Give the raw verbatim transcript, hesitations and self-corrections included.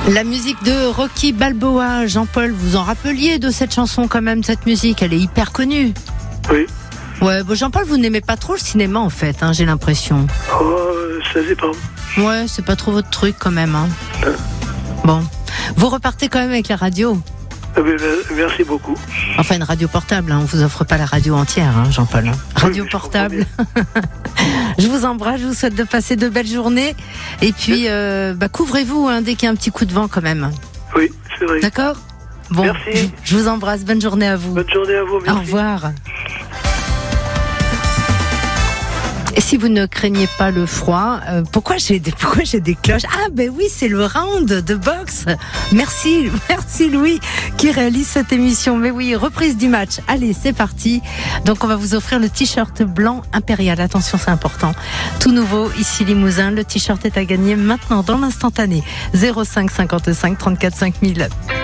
La musique de Rocky Balboa. Jean-Paul, vous en rappeliez de cette chanson quand même, cette musique, elle est hyper connue. Oui. Ouais, bon, Jean-Paul, vous n'aimez pas trop le cinéma en fait, hein, j'ai l'impression. Oh, ça dépend. Ouais, c'est pas trop votre truc quand même. Hein. Euh. Bon, vous repartez quand même avec la radio. Eh bien, merci beaucoup. Enfin, une radio portable, hein. On vous offre pas la radio entière, hein, Jean-Paul. Radio oui, portable. Je, je vous embrasse, je vous souhaite de passer de belles journées. Et puis, euh, bah, couvrez-vous hein, dès qu'il y a un petit coup de vent quand même. Oui, c'est vrai. D'accord ? Bon, merci. Je, je vous embrasse, bonne journée à vous. Bonne journée à vous, merci. Au revoir. Et si vous ne craignez pas le froid, euh, pourquoi j'ai des, pourquoi j'ai des cloches ? Ah ben oui, c'est le round de boxe. Merci, merci Louis qui réalise cette émission. Mais oui, reprise du match. Allez, c'est parti. Donc on va vous offrir le t-shirt blanc impérial. Attention, c'est important. Tout nouveau ici Limousin. Le t-shirt est à gagner maintenant dans l'instantané. zéro cinq cinquante-cinq trente-quatre cinq mille.